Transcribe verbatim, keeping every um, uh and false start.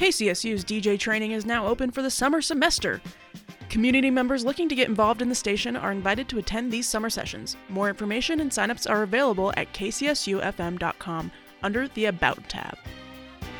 K C S U's D J training is now open for the summer semester. Community members looking to get involved in the station are invited to attend these summer sessions. More information and signups are available at k c s u f m dot com under the About tab.